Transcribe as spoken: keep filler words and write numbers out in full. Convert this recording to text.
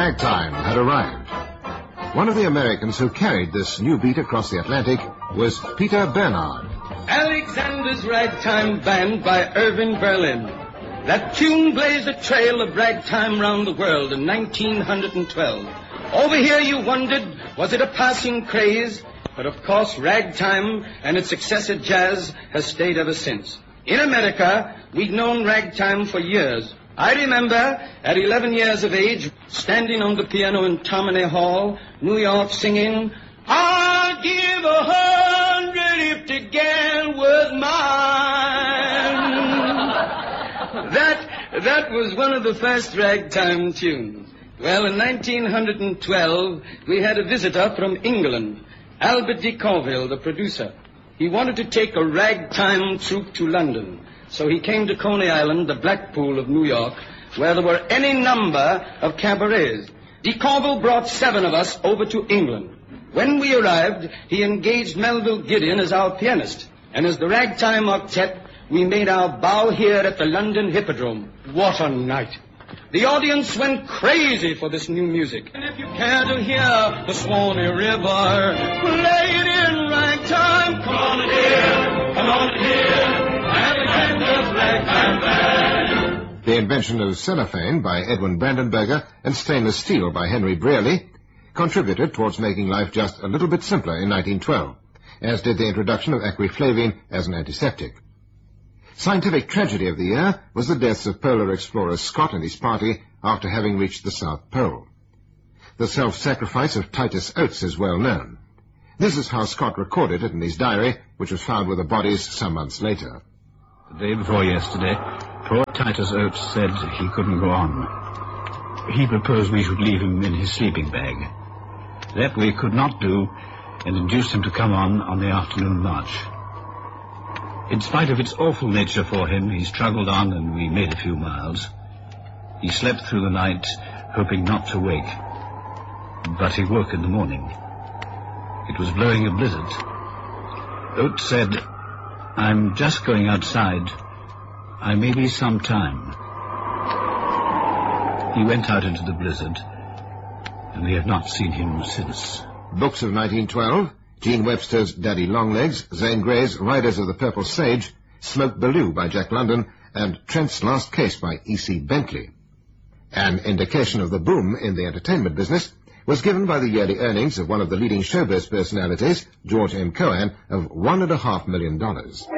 Ragtime had arrived. One of the Americans who carried this new beat across the Atlantic was Peter Bernard. Alexander's Ragtime Band by Irving Berlin. That tune blazed a trail of ragtime round the world in nineteen twelve. Over here you wondered, was it a passing craze? But of course ragtime and its successor jazz has stayed ever since. In America, we'd known ragtime for years. I remember, at eleven years of age, standing on the piano in Tammany Hall, New York, singing, I'd give a hundred if the gal was mine. That, that was one of the first ragtime tunes. Well, in nineteen twelve, we had a visitor from England, Albert de Courville, the producer. He wanted to take a ragtime troupe to London. So he came to Coney Island, the Blackpool of New York, where there were any number of cabarets. De Courville brought seven of us over to England. When we arrived, he engaged Melville Gideon as our pianist. And as the ragtime octet, we made our bow here at the London Hippodrome. What a night! The audience went crazy for this new music. And if you care to hear the Swanee River, play it in ragtime. Come on and hear, come on and hear. The invention of cellophane by Edwin Brandenberger and stainless steel by Henry Brearley contributed towards making life just a little bit simpler in nineteen twelve, as did the introduction of aquiflavine as an antiseptic. Scientific tragedy of the year was the deaths of polar explorer Scott and his party after having reached the South Pole. The self-sacrifice of Titus Oates is well known. This is how Scott recorded it in his diary, which was found with the bodies some months later. The day before yesterday, poor Titus Oates said he couldn't go on. He proposed we should leave him in his sleeping bag. That we could not do, and induced him to come on on the afternoon march. In spite of its awful nature for him, he struggled on, and we made a few miles. He slept through the night, hoping not to wake. But he woke in the morning. It was blowing a blizzard. Oates said, I'm just going outside. I may be some time. He went out into the blizzard, and we have not seen him since. Books of nineteen twelve, Gene Webster's Daddy Longlegs, Zane Grey's Riders of the Purple Sage, Smoke Ballou by Jack London, and Trent's Last Case by E C Bentley. An indication of the boom in the entertainment business was given by the yearly earnings of one of the leading showbiz personalities, George M. Cohan, of one and a half million dollars.